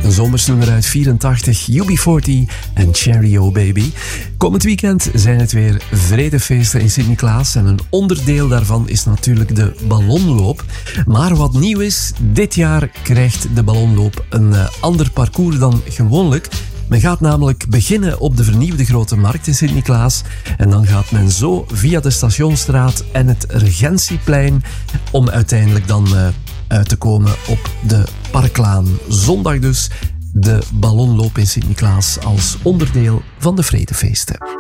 Een zomersnummer uit 84, UB40 en Cherry O Baby. Komend weekend zijn het weer vredefeesten in Sint-Niklaas en een onderdeel daarvan is natuurlijk de ballonloop. Maar wat nieuw is, dit jaar krijgt de ballonloop een ander parcours dan gewoonlijk. Men gaat namelijk beginnen op de vernieuwde Grote Markt in Sint-Niklaas en dan gaat men zo via de Stationsstraat en het Regentieplein om uiteindelijk dan uit te komen op de Parklaan. Zondag dus de ballonloop in Sint-Niklaas als onderdeel van de vredefeesten.